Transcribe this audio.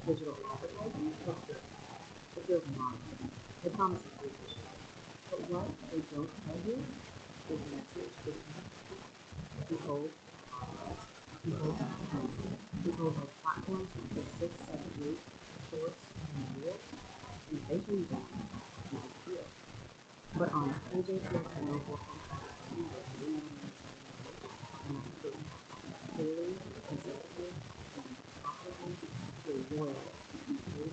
digital advertising looks good. It feels modern. It promises reach. But what they don't tell you is the message is empty. Behold podcasts. Behold streaming. Behold how platforms can take 6, 7, 8 shorts and reels and eventually down and disappear. But on AJ's Latino